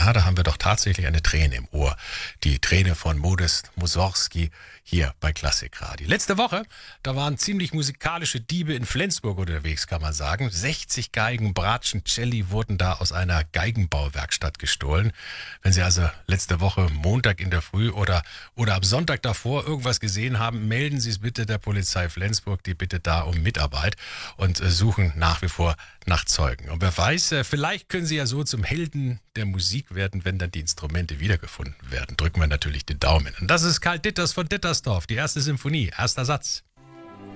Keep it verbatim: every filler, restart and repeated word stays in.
Ja, da haben wir doch tatsächlich eine Träne im Ohr. Die Träne von Modest Mussorgsky hier bei Klassikradio. Letzte Woche, da waren ziemlich musikalische Diebe in Flensburg unterwegs, kann man sagen. sechzig Geigen, Bratschen, Celli wurden da aus einer Geigenbauwerkstatt gestohlen. Wenn Sie also letzte Woche Montag in der Früh oder, oder am Sonntag davor irgendwas gesehen haben, melden Sie es bitte der Polizei Flensburg. Die bittet da um Mitarbeit und äh, suchen nach wie vor nach Zeugen. Und wer weiß, äh, vielleicht können Sie ja so zum Helden der Musik werden, wenn dann die Instrumente wiedergefunden werden. Drücken wir natürlich den Daumen. Und das ist Karl Ditters von Dittersdorf, die erste Symphonie, erster Satz.